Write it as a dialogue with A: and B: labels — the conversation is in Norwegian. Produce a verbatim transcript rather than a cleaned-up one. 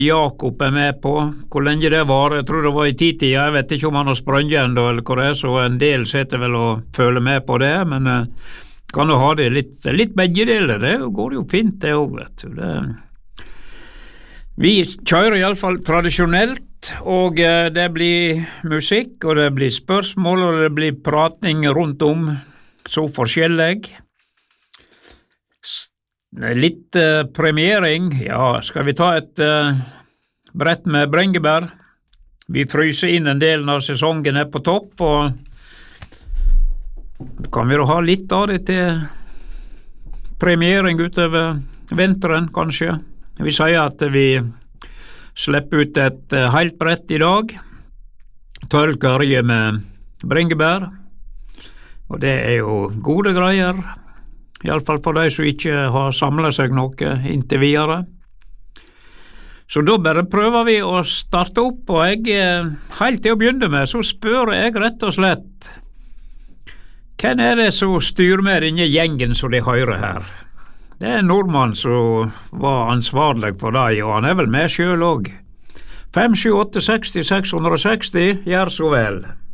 A: Jakob er med på. Hvor lenge det var, jeg tror det var i ti-tida, jeg vet ikke om han har sprunget enda, eller hvor det er, så en del sitter vel og føler med på det, men eh, kan jo ha det litt, litt begge deler, det går jo fint det også, vet du. Det. Vi kjører i alle fall tradisjonelt, og eh, det blir musikk, og det blir spørsmål, og det blir prating rundt om, så forskjellig. Litt uh, premiering, ja, skal vi ta et uh, brett med bringebær? Vi fryser inn en del når sesongen er på topp, og kan vi da ha litt av det til premiering utover vinteren, kanskje. Vi sier at vi slipper ut et uh, helt brett i dag, tørr curry med bringebær, og det er jo gode greier, i alle fall for de som ikke har samlet seg noe inntil videre. Så da bare prøver vi å starte opp, og jeg, helt til å begynne med, så spør jeg rett og slett, hvem er det som styrer med denne gjengen som de hører her? Det er en nordmann som var ansvarlig for deg, og han er vel med selv også. fem sju åtte seks seks seksti, gjør så vel.